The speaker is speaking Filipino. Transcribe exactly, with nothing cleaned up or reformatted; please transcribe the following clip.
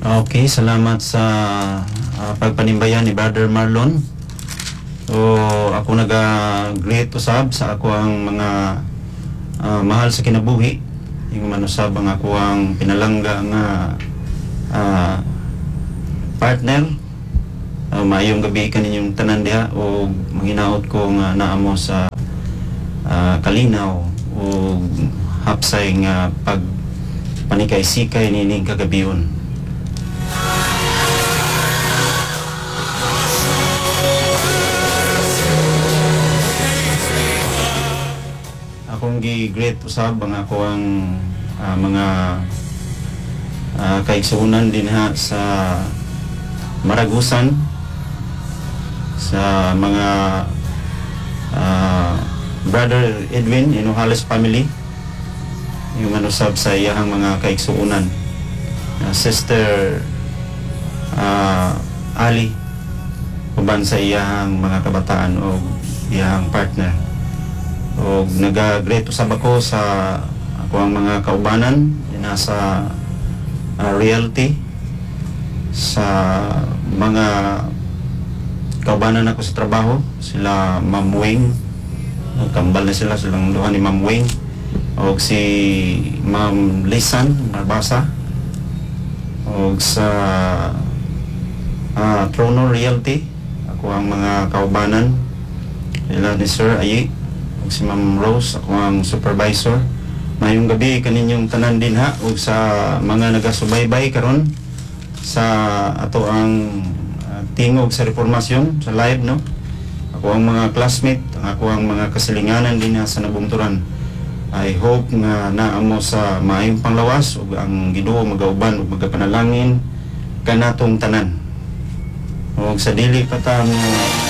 Okay, salamat sa ah, pagpanimbayan ni Brother Marlon. So, ako naga-great usab sa ako ang mga ah, mahal sa kinabuhi. Yung manusab ang ako ang pinalangga nga ah, partner. Uh, maayong gabi kaninyong tanan diha o manghinaot ko nga naamo sa ah, kalinaw o hapsay nga pag panikay-sikay nining kagabion. Akong gi-great usab ang ako ang ah, mga uh, kaigsuunan din ha sa Maragusan, sa mga ah, Brother Edwin Inuhales family, yung manusab sa iyahang mga kaigsuunan, uh, Sister ah, Ali, uban sa iyahang mga kabataan o iyahang partner. O naga-great usab ako sa ako ang mga kaubanan nasa uh, realty, sa mga kaubanan ako sa trabaho, sila Ma'am Wing, kambal na sila, silang duha ni Ma'am Wing, o si Ma'am Lisan Narbasa, o sa uh, Trono Realty, ako ang mga kaubanan, sila ni Sir Ayi, o si Ma'am Rose, ako ang supervisor. Mayong gabi kaninyong tanan din ha, o sa mga nagasubaybay karon sa ato ang uh, tingog sa reformasyon sa live, no? Ako ang mga classmate, ako ang mga kasilinganan din sa nabungturan. I hope nga naamo sa maayong panglawas ug ang Ginoo magauban ug magapanalangin kanatong tanan. Ug sa dili pa ta mo